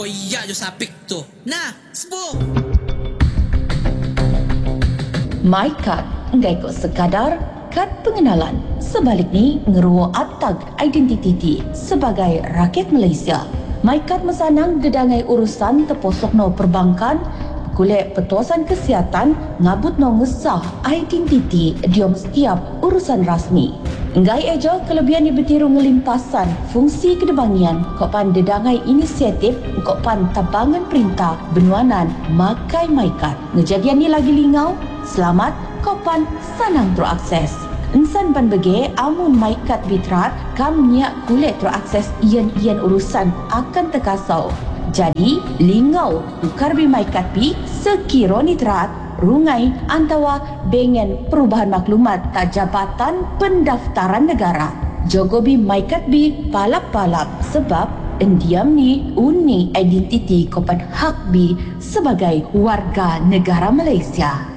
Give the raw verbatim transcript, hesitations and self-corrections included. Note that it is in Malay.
iya jo sapik tu. Nah, sepuh. MyKad enggak ikut sekadar kad pengenalan. Sebalik ni ngeruo atag identiti ti sebagai rakyat Malaysia. MyKad mesanang gedangai urusan terposok no perbankan, kulit petuasan kesihatan, ngabut no ngesah identiti diom setiap urusan rasmi. Ngai ejo kelebihan ni bertiru ngelimpasan fungsi kedebangian kok pan dedangai inisiatif kok pan tabangan perintah benuanan makai MyKad. Ngejadian ni lagi lingau, selamat kok pan sanang terakses. Insan pan bege amun MyKad bitrat kam niak kulit terakses ian-ian urusan akan terkasau. Jadi, lingau tukar bi MyKad pi sekiro ni terat rungai antawa bengen perubahan maklumat tak Jabatan Pendaftaran Negara. Jogo bi MyKad bi palap-palap sebab endiam ni uni identiti kopan hak bi sebagai warga negara Malaysia.